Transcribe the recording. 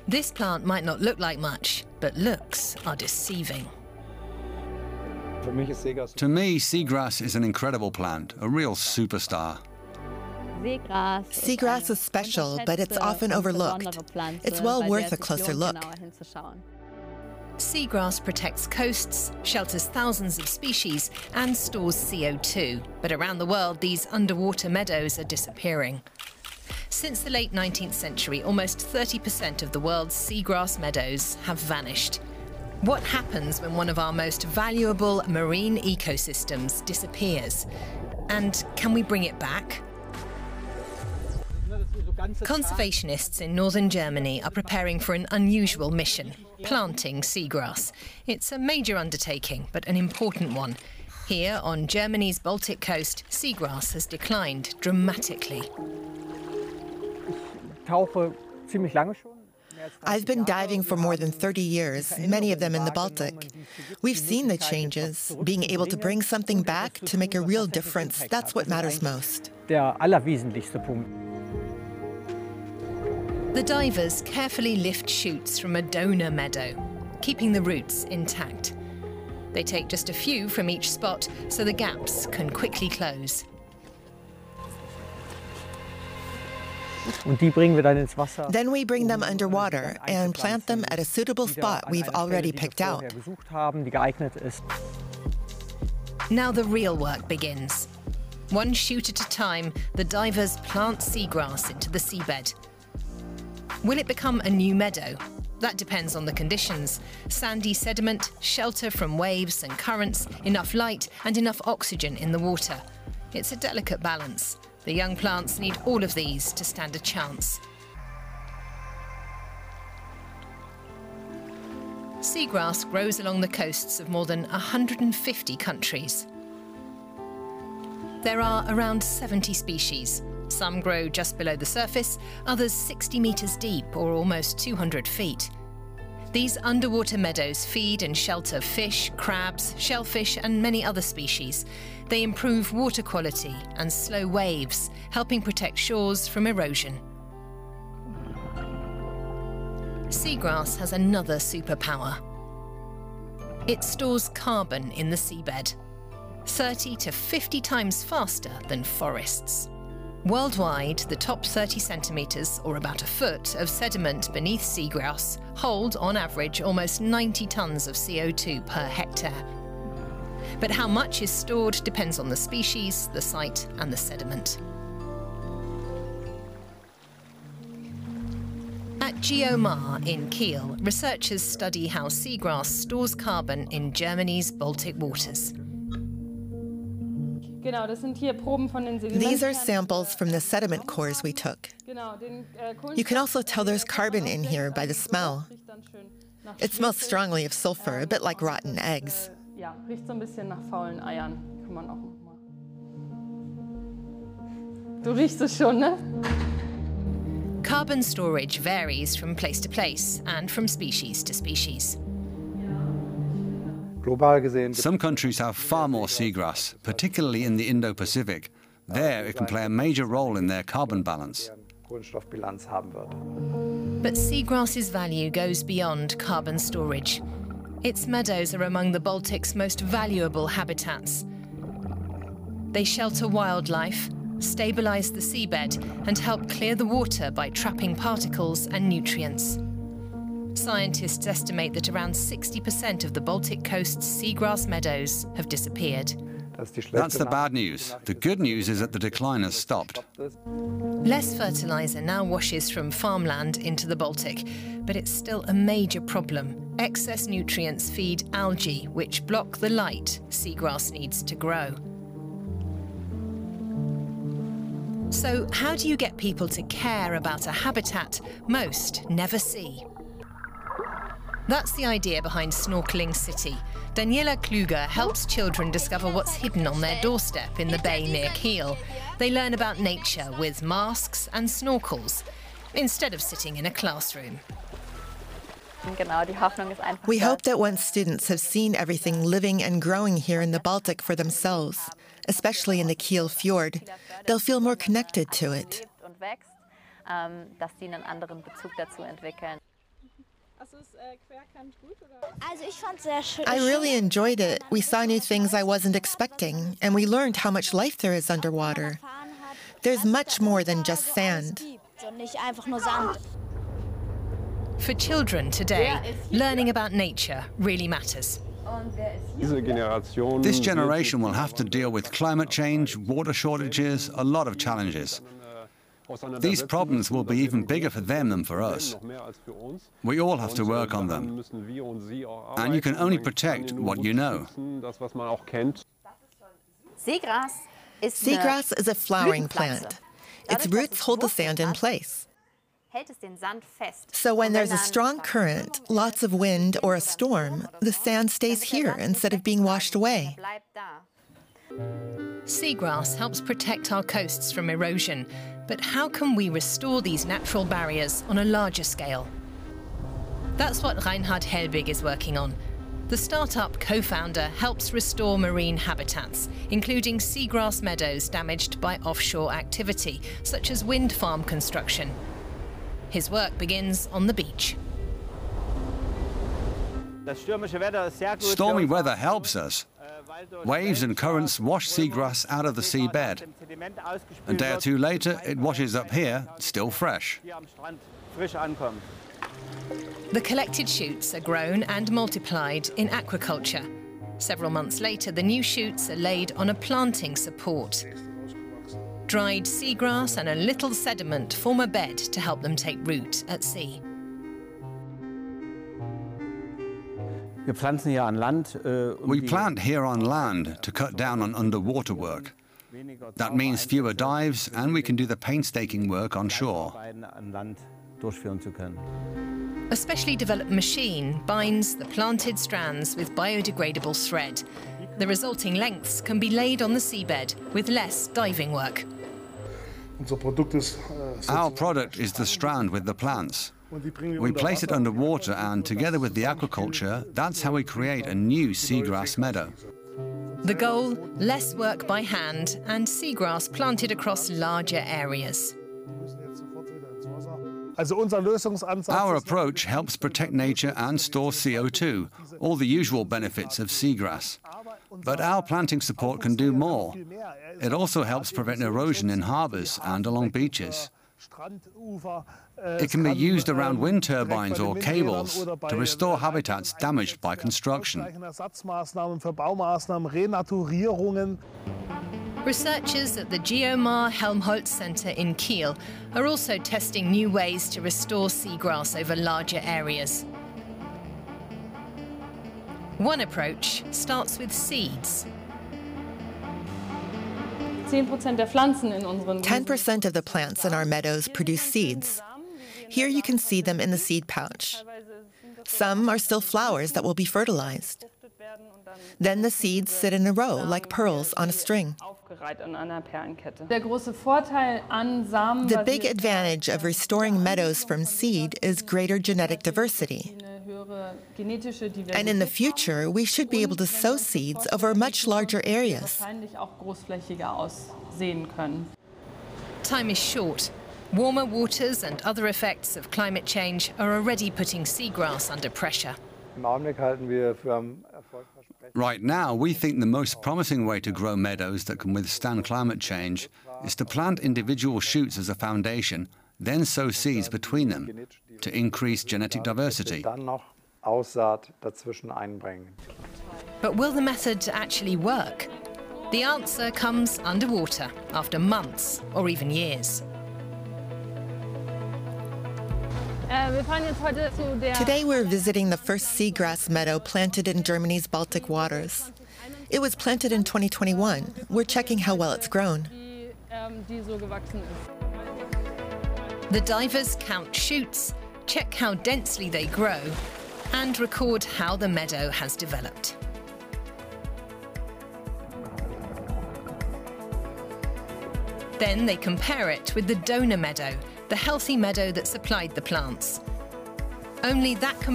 This plant might not look like much, but looks are deceiving. To me, seagrass is an incredible plant, a real superstar. Seagrass is special, but it's often overlooked. It's well worth a closer look. Seagrass protects coasts, shelters thousands of species, and stores CO2. But around the world, these underwater meadows are disappearing. Since the late 19th century, almost 30% of the world's seagrass meadows have vanished. What happens when one of our most valuable marine ecosystems disappears? And can we bring it back? Conservationists in northern Germany are preparing for an unusual mission, planting seagrass. It's a major undertaking, but an important one. Here, on Germany's Baltic coast, seagrass has declined dramatically. I've been diving for more than 30 years, many of them in the Baltic. We've seen the changes. Being able to bring something back to make a real difference, that's what matters most. The divers carefully lift shoots from a donor meadow, keeping the roots intact. They take just a few from each spot so the gaps can quickly close. Then we bring them underwater and plant them at a suitable spot we've already picked out. Now the real work begins. One shoot at a time, the divers plant seagrass into the seabed. Will it become a new meadow? That depends on the conditions. Sandy sediment, shelter from waves and currents, enough light and enough oxygen in the water. It's a delicate balance. The young plants need all of these to stand a chance. Seagrass grows along the coasts of more than 150 countries. There are around 70 species. Some grow just below the surface, others 60 meters deep or almost 200 feet. These underwater meadows feed and shelter fish, crabs, shellfish and many other species. They improve water quality and slow waves, helping protect shores from erosion. Seagrass has another superpower. It stores carbon in the seabed, 30 to 50 times faster than forests. Worldwide, the top 30 centimetres, or about a foot, of sediment beneath seagrass hold, on average, almost 90 tonnes of CO2 per hectare. But how much is stored depends on the species, the site and the sediment. At GeoMar in Kiel, researchers study how seagrass stores carbon in Germany's Baltic waters. These are samples from the sediment cores we took. You can also tell there's carbon in here by the smell. It smells strongly of sulfur, a bit like rotten eggs. Carbon storage varies from place to place and from species to species. Some countries have far more seagrass, particularly in the Indo-Pacific. There, it can play a major role in their carbon balance. But seagrass's value goes beyond carbon storage. Its meadows are among the Baltic's most valuable habitats. They shelter wildlife, stabilize the seabed, and help clear the water by trapping particles and nutrients. Scientists estimate that around 60% of the Baltic coast's seagrass meadows have disappeared. That's the bad news. The good news is that the decline has stopped. Less fertilizer now washes from farmland into the Baltic, but it's still a major problem. Excess nutrients feed algae, which block the light seagrass needs to grow. So how do you get people to care about a habitat most never see? That's the idea behind Snorkeling City. Daniela Kluger helps children discover what's hidden on their doorstep in the bay near Kiel. They learn about nature with masks and snorkels, instead of sitting in a classroom. We hope that once students have seen everything living and growing here in the Baltic for themselves, especially in the Kiel Fjord, they'll feel more connected to it. I really enjoyed it. We saw new things I wasn't expecting, and we learned how much life there is underwater. There's much more than just sand. For children today, learning about nature really matters. This generation will have to deal with climate change, water shortages, a lot of challenges. These problems will be even bigger for them than for us. We all have to work on them. And you can only protect what you know. Seagrass is a flowering plant. Its roots hold the sand in place. So when there's a strong current, lots of wind, or a storm, the sand stays here instead of being washed away. Seagrass helps protect our coasts from erosion, but how can we restore these natural barriers on a larger scale? That's what Reinhard Helbig is working on. The startup co-founder helps restore marine habitats, including seagrass meadows damaged by offshore activity, such as wind farm construction. His work begins on the beach. Stormy weather helps us. Waves and currents wash seagrass out of the seabed. A day or two later, it washes up here, still fresh. The collected shoots are grown and multiplied in aquaculture. Several months later, the new shoots are laid on a planting support. Dried seagrass and a little sediment form a bed to help them take root at sea. We plant here on land to cut down on underwater work. That means fewer dives, and we can do the painstaking work on shore. A specially developed machine binds the planted strands with biodegradable thread. The resulting lengths can be laid on the seabed with less diving work. Our product is the strand with the plants. We place it underwater, and together with the aquaculture, that's how we create a new seagrass meadow. The goal, less work by hand and seagrass planted across larger areas. Our approach helps protect nature and store CO2, all the usual benefits of seagrass. But our planting support can do more. It also helps prevent erosion in harbours and along beaches. It can be used around wind turbines or cables to restore habitats damaged by construction. Researchers at the Geomar Helmholtz Center in Kiel are also testing new ways to restore seagrass over larger areas. One approach starts with seeds. 10% of the plants in our meadows produce seeds. Here you can see them in the seed pouch. Some are still flowers that will be fertilized. Then the seeds sit in a row like pearls on a string. The big advantage of restoring meadows from seed is greater genetic diversity. And in the future, we should be able to sow seeds over much larger areas. Time is short. Warmer waters and other effects of climate change are already putting seagrass under pressure. Right now, we think the most promising way to grow meadows that can withstand climate change is to plant individual shoots as a foundation, then sow seeds between them to increase genetic diversity. But will the method actually work? The answer comes underwater after months or even years. Today we're visiting the first seagrass meadow planted in Germany's Baltic waters. It was planted in 2021. We're checking how well it's grown. The divers count shoots, check how densely they grow, and record how the meadow has developed. Then they compare it with the donor meadow, the healthy meadow that supplied the plants. Only that